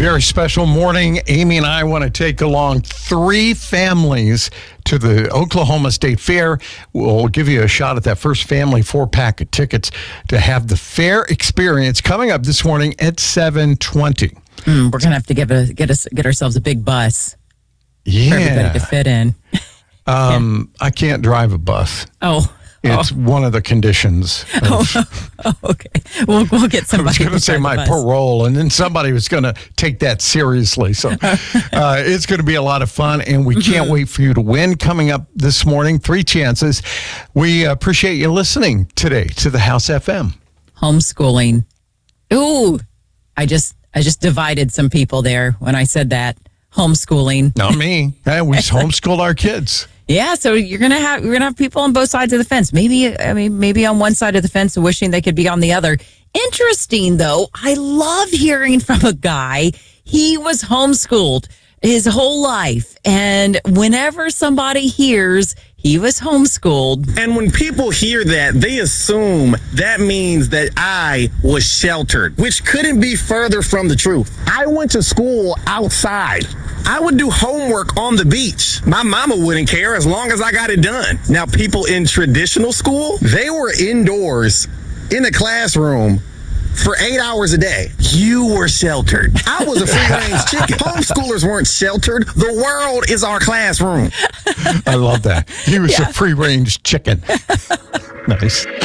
Very special morning. Amy and I want to take along 3 families to the Oklahoma State Fair. We'll give you a shot at that first family 4-pack of tickets to have the fair experience coming up this morning at 7:20. We're going to have to get ourselves a big bus for everybody to fit in. I can't drive a bus. It's one of the conditions. Okay. We'll get somebody. I was going to say my parole, and then somebody was going to take that seriously. So it's going to be a lot of fun, and we can't wait for you to win. Coming up this morning, 3 chances. We appreciate you listening today to the House FM. Homeschooling. Ooh, I just divided some people there when I said that. Homeschooling. Not me. We homeschooled our kids. Yeah, so you're gonna have people on both sides of the fence. Maybe on one side of the fence and wishing they could be on the other. Interesting though, I love hearing from a guy. He was homeschooled his whole life, and whenever somebody hears he was homeschooled, and when people hear that, they assume that means that I was sheltered, which couldn't be further from the truth. I went to school outside. I would do homework on the beach. My mama wouldn't care as long as I got it done. Now, people in traditional school, they were indoors in the classroom for 8 hours a day. You were sheltered. I was a free-range chicken. Homeschoolers weren't sheltered. The world is our classroom. I love that. He was a free-range chicken. Nice.